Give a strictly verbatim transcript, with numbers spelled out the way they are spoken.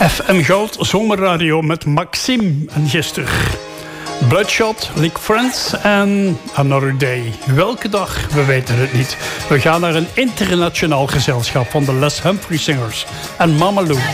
F M Goud Zomerradio met Maxime en gisteren Bloodshot, Lick Friends en Another Day. Welke dag? We weten het niet. We gaan naar een internationaal gezelschap van de Les Humphrey Singers en Mama Lou.